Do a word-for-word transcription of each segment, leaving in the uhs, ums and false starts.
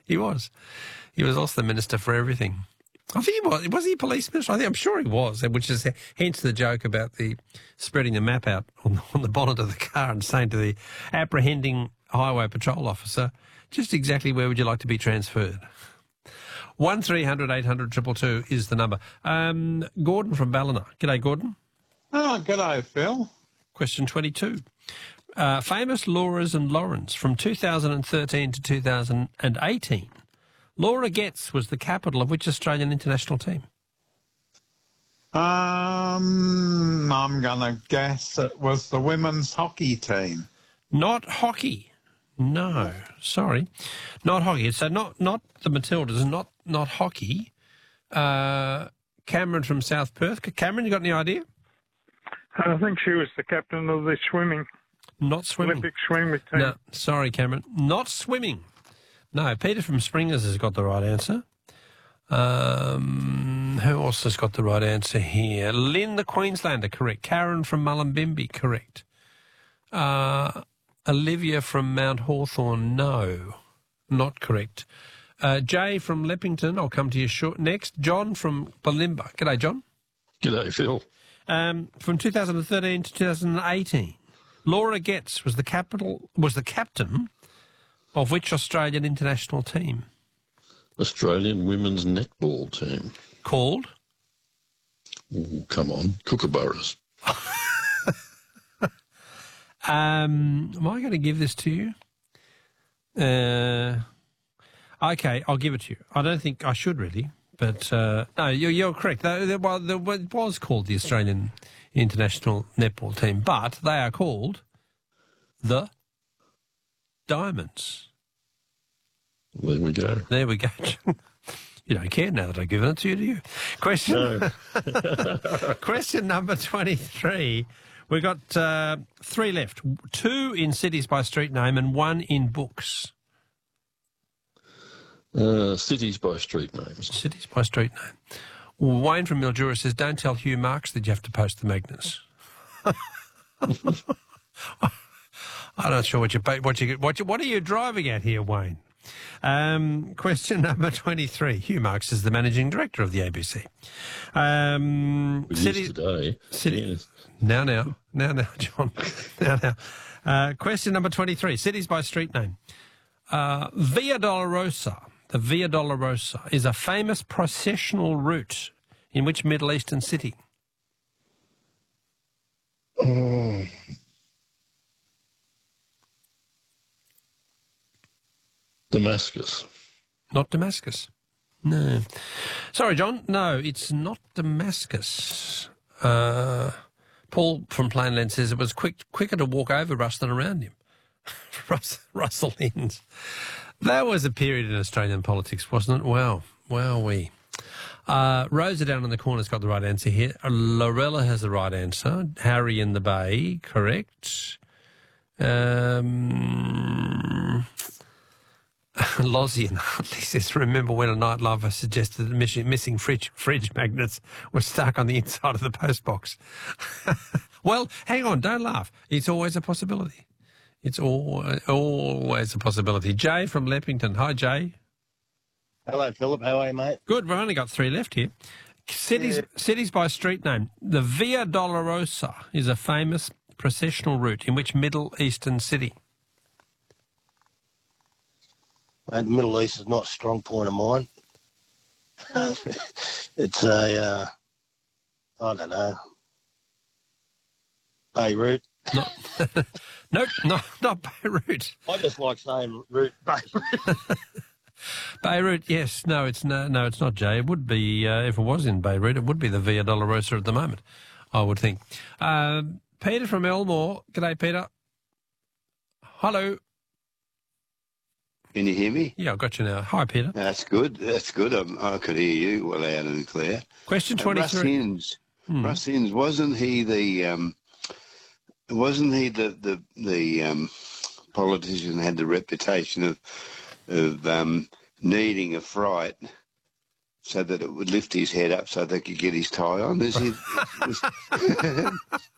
He was. He was also the Minister for Everything. I think he was. Was he a police minister? I think, I'm sure he was, which is hence the joke about the spreading the map out on, on the bonnet of the car and saying to the apprehending highway patrol officer, just exactly where would you like to be transferred? one three hundred eight hundred two two two is the number. Um, Gordon from Ballina. G'day, Gordon. Oh, g'day, Phil. Question twenty-two. Uh, famous Lauras and Laurens from two thousand thirteen to two thousand eighteen. Laura Getz was the capital of which Australian international team? Um, I'm going to guess it was the women's hockey team. Not hockey. No, sorry. Not hockey. So not not the Matildas, not not hockey. Uh, Cameron from South Perth. Cameron, you got any idea? I think she was the captain of the swimming. Not swimming. Olympic swimming team. No, sorry, Cameron. Not swimming. No, Peter from Springers has got the right answer. Um, who else has got the right answer here? Lynn the Queenslander, correct. Karen from Mullumbimby, correct. Uh, Olivia from Mount Hawthorn, no, not correct. Uh, Jay from Leppington, I'll come to you short next. John from Balimba. G'day, John. G'day, Phil. Um, from two thousand thirteen to two thousand eighteen, Laura Getz was the capital was the captain of which Australian international team? Australian women's netball team. Called? Ooh, come on, Kookaburras. um, am I going to give this to you? Uh, okay, I'll give it to you. I don't think I should really, but uh, no, you're, you're correct. The, the, well, the, it was called the Australian international netball team, but they are called the Diamonds. There we go. There we go. You don't care now that I've given it to you, do you? Question, No. Question number twenty-three. We've got uh, three left. Two in cities by street name and one in books. Uh, cities by street names. Cities by street name. Wayne from Mildura says, don't tell Hugh Marks that you have to post the magnets. I'm not sure what you what you what you what are you driving at here, Wayne? Um, question number twenty-three. Hugh Marks is the managing director of the A B C. Um, It city, is today. City, Yes. Now, now, now, now, John. now, now. Uh, question number twenty-three. Cities by street name. Uh, Via Dolorosa. The Via Dolorosa is a famous processional route in which Middle Eastern city? Oh. Damascus. Not Damascus. No. Sorry, John. No, it's not Damascus. Uh, Paul from Plainland says it was quick, quicker to walk over Russ than around him. Russ, Russell Innes. That was a period in Australian politics, wasn't it? Wow. Wowee. Uh, Rosa down in the corner's got the right answer here. Lorella has the right answer. Harry in the Bay, correct. Um... Lozzie and Hartley says, remember when a night lover suggested that missing, missing fridge, fridge magnets were stuck on the inside of the postbox? Well, hang on, don't laugh. It's always a possibility. It's all, always a possibility. Jay from Leppington. Hi, Jay. Hello, Philip. How are you, mate? Good. We've only got three left here. Cities, yeah. Cities by street name. The Via Dolorosa is a famous processional route in which Middle Eastern city? Mate, the Middle East is not a strong point of mine. It's a, uh, I don't know, Beirut. No, nope, no, not Beirut. I just like saying route, Beirut. Beirut, yes. No, it's no, no, it's not, Jay. It would be, uh, if it was in Beirut, it would be the Via Dolorosa at the moment, I would think. Uh, Peter from Elmore. G'day, Peter. Hello. Can you hear me? Yeah, I've got you now. Hi, Peter. That's good. That's good. I, I could hear you well loud and clear. Question uh, twenty-three. Russ Innes. Hmm. Russ Innes, wasn't he the um, wasn't he the the the um, politician had the reputation of of um, needing a fright so that it would lift his head up so they could get his tie on? Is he? is,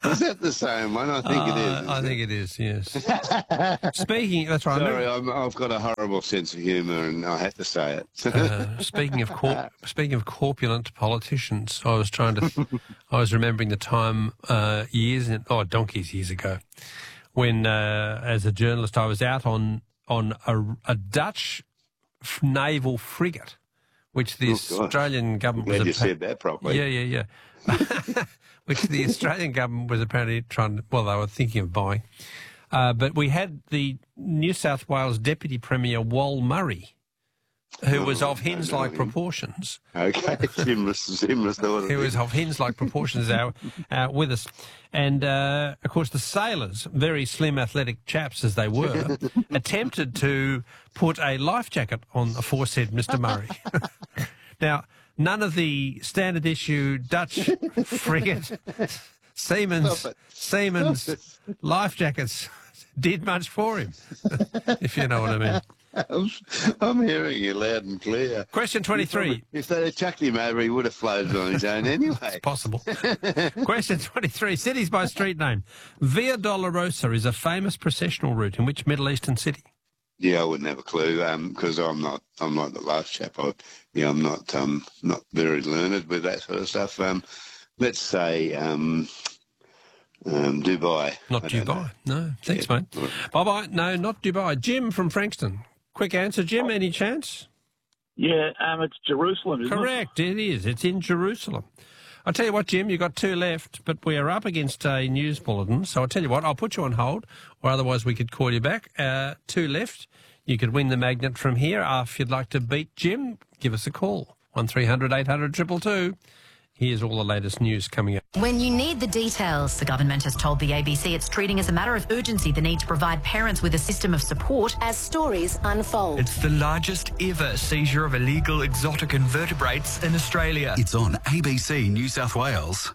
Is that the same one? I think it is. Uh, I think it is, yes. Speaking, that's right. I Sorry, remember- I'm, I've got a horrible sense of humour, and I have to say it. Uh, speaking of corp- speaking of corpulent politicians, I was trying to, I was remembering the time uh, years, oh donkeys years ago, when uh, as a journalist I was out on on a, a Dutch f- naval frigate, which the Oh, gosh. Australian government Glad was you appa- said that properly. Yeah, yeah, yeah. Which the Australian government was apparently trying to, well, they were thinking of buying. Uh, but we had the New South Wales Deputy Premier, Wal Murray, who Oh, was of I know Hinds-like him. proportions. Okay, Jim was, Jim was the one. Who was of Hinds-like proportions out, out with us. And, uh, of course, the sailors, very slim, athletic chaps as they were, attempted to put a life jacket on aforesaid Mister Murray. Now, none of the standard issue Dutch frigate Siemens, Stop it. Siemens Stop life jackets did much for him, if you know what I mean. I'm, I'm hearing you loud and clear. Question twenty-three. If they'd have chucked him over, he would have floated on his own anyway. Possible. Question twenty-three. Cities by street name. Via Dolorosa is a famous processional route in which Middle Eastern city? Yeah, I wouldn't have a clue because I'm not. I'm like the last chap. I, yeah, I'm not. Um, not very learned with that sort of stuff. Um, let's say um, um, Dubai. Not I don't know. Dubai. No. Thanks, Yeah. mate. Bye-bye. No, not Dubai. Jim from Frankston. Quick answer, Jim. Any chance? Yeah, um, it's Jerusalem, isn't Correct. It is. It's in Jerusalem. I'll tell you what, Jim, you've got two left, but we are up against a news bulletin. So I'll tell you what, I'll put you on hold, or otherwise we could call you back. Uh, two left. You could win the magnet from here. Uh, if you'd like to beat Jim, give us a call. one three hundred eight hundred two two two. Here's all the latest news coming up. When you need the details, the government has told the A B C it's treating as a matter of urgency the need to provide parents with a system of support as stories unfold. It's the largest ever seizure of illegal exotic invertebrates in Australia. It's on A B C New South Wales.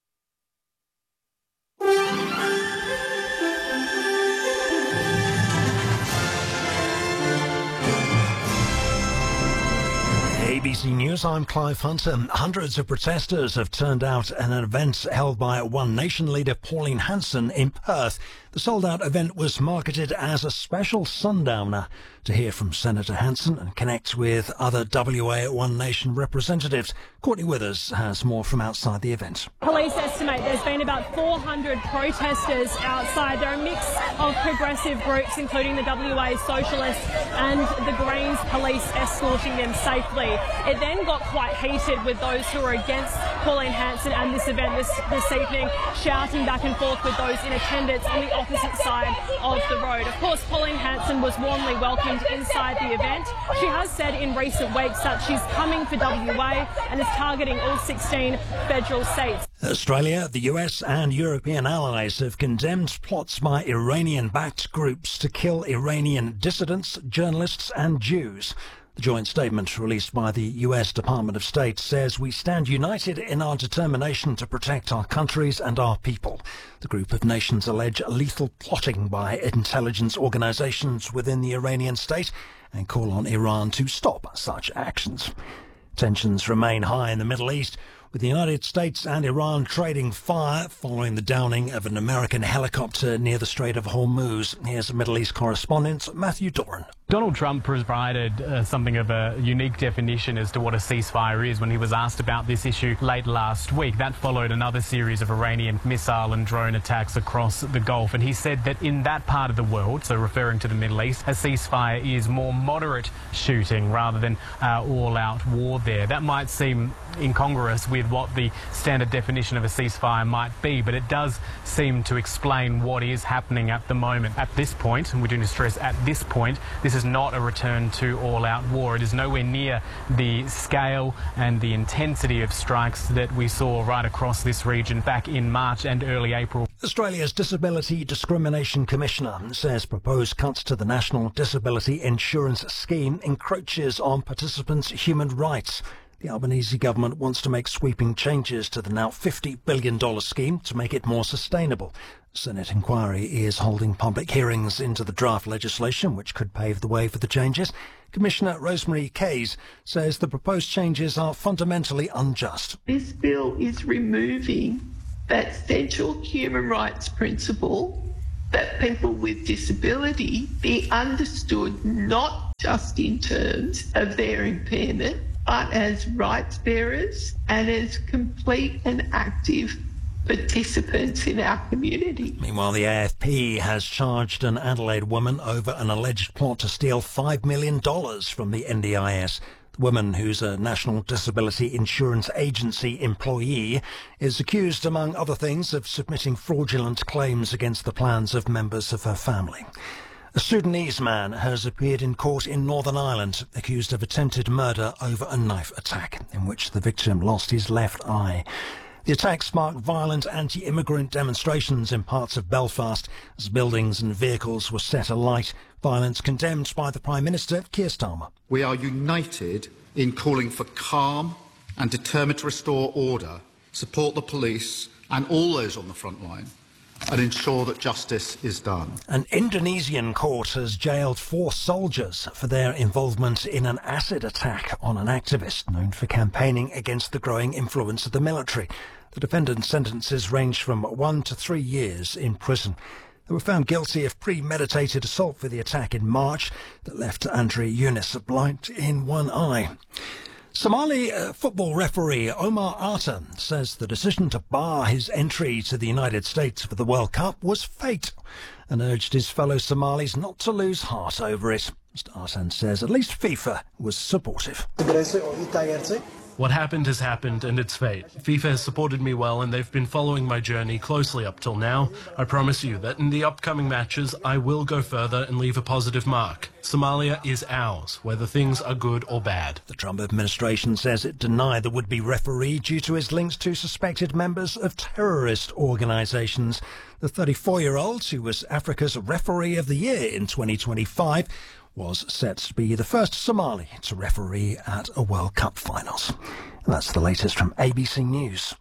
A B C News, I'm Clive Hunter. Hundreds of protesters have turned out at an event held by One Nation leader Pauline Hanson in Perth. The sold-out event was marketed as a special sundowner. To hear from Senator Hanson and connect with other W A One Nation representatives, Courtney Withers has more from outside the event. Police estimate there's been about four hundred protesters outside. There are a mix of progressive groups, including the W A Socialists and the Greens police escorting them safely. It then got quite heated with those who were against Pauline Hanson and this event this, this evening, shouting back and forth with those in attendance on the opposite side of the road. Of course, Pauline Hanson was warmly welcomed inside the event. She has said in recent weeks that she's coming for W A and is targeting all sixteen federal seats. Australia, the U S and European allies have condemned plots by Iranian-backed groups to kill Iranian dissidents, journalists and Jews. The joint statement released by the U S Department of State says we stand united in our determination to protect our countries and our people. The group of nations allege lethal plotting by intelligence organizations within the Iranian state and call on Iran to stop such actions. Tensions remain high in the Middle East, with the United States and Iran trading fire following the downing of an American helicopter near the Strait of Hormuz. Here's Middle East correspondent Matthew Doran. Donald Trump provided uh, something of a unique definition as to what a ceasefire is when he was asked about this issue late last week. That followed another series of Iranian missile and drone attacks across the Gulf. And he said that in that part of the world, so referring to the Middle East, a ceasefire is more moderate shooting rather than uh, all-out war there. That might seem incongruous with what the standard definition of a ceasefire might be, but it does seem to explain what is happening at the moment. At this point, and we do need to stress at this point, this is not a return to all-out war. It is nowhere near the scale and the intensity of strikes that we saw right across this region back in March and early April. Australia's Disability Discrimination Commissioner says proposed cuts to the National Disability Insurance Scheme encroaches on participants' human rights. The Albanese government wants to make sweeping changes to the now fifty billion dollars scheme to make it more sustainable. The Senate inquiry is holding public hearings into the draft legislation, which could pave the way for the changes. Commissioner Rosemary Kayes says the proposed changes are fundamentally unjust. This bill is removing that central human rights principle that people with disability be understood not just in terms of their impairment, but as rights bearers and as complete and active participants in our community. Meanwhile, the A F P has charged an Adelaide woman over an alleged plot to steal five million dollars from the N D I S. The woman, who's a National Disability Insurance Agency employee, is accused, among other things, of submitting fraudulent claims against the plans of members of her family. A Sudanese man has appeared in court in Northern Ireland, accused of attempted murder over a knife attack, in which the victim lost his left eye. The attack sparked violent anti-immigrant demonstrations in parts of Belfast as buildings and vehicles were set alight, violence condemned by the Prime Minister, Keir Starmer. We are united in calling for calm and determined to restore order, support the police and all those on the front line, and ensure that justice is done. An Indonesian court has jailed four soldiers for their involvement in an acid attack on an activist known for campaigning against the growing influence of the military. The defendant's sentences range from one to three years in prison. They were found guilty of premeditated assault for the attack in March that left Andrew Yunus blind in one eye. Somali uh, football referee Omar Atta says the decision to bar his entry to the United States for the World Cup was fate and urged his fellow Somalis not to lose heart over it. Mister Artan says at least FIFA was supportive. What happened has happened and it's fate. FIFA has supported me well and they've been following my journey closely up till now. I promise you that in the upcoming matches I will go further and leave a positive mark. Somalia is ours, whether things are good or bad. The Trump administration says it denied the would-be referee due to his links to suspected members of terrorist organisations. The thirty-four-year-old, who was Africa's Referee of the Year in twenty twenty-five, was set to be the first Somali to referee at a World Cup finals. And that's the latest from A B C News.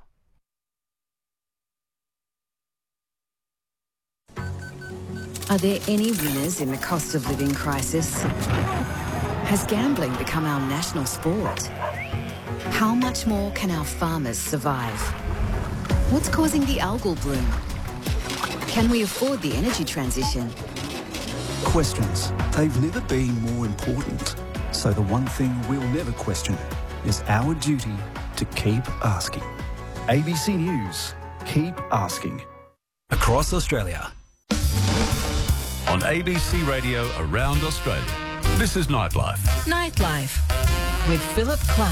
Are there any winners in the cost of living crisis? Has gambling become our national sport? How much more can our farmers survive? What's causing the algal bloom? Can we afford the energy transition? Questions. They've never been more important. So the one thing we'll never question is our duty to keep asking. A B C News. Keep asking. Across Australia. On A B C Radio around Australia. This is Nightlife. Nightlife with Philip Clark.